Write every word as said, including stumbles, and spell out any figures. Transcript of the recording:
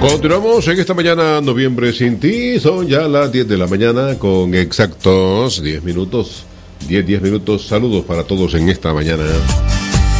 Continuamos en esta mañana, noviembre sin ti. Son ya las diez de la mañana con exactos diez minutos. diez, diez minutos. Saludos para todos en esta mañana.